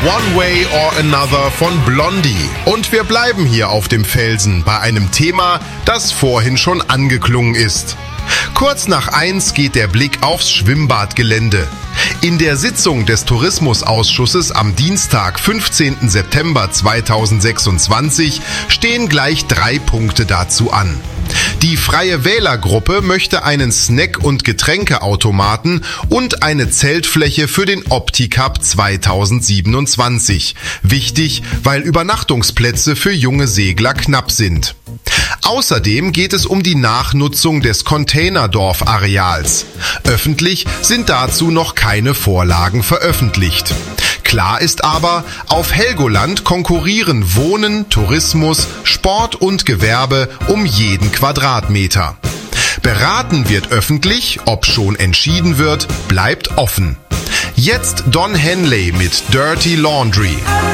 One Way or Another von Blondie. Und wir bleiben hier auf dem Felsen bei einem Thema, das vorhin schon angeklungen ist. Kurz nach 1 geht der Blick aufs Schwimmbadgelände. In der Sitzung des Tourismusausschusses am Dienstag, 15. September 2026, stehen gleich 3 Punkte dazu an. Die Freie Wählergruppe möchte einen Snack- und Getränkeautomaten und eine Zeltfläche für den Opti-Cup 2027. Wichtig, weil Übernachtungsplätze für junge Segler knapp sind. Außerdem geht es um die Nachnutzung des Containerdorf-Areals. Öffentlich sind dazu noch keine Vorlagen veröffentlicht. Klar ist aber, auf Helgoland konkurrieren Wohnen, Tourismus, Sport und Gewerbe um jeden Quadratmeter. Beraten wird öffentlich, ob schon entschieden wird, bleibt offen. Jetzt Don Henley mit Dirty Laundry.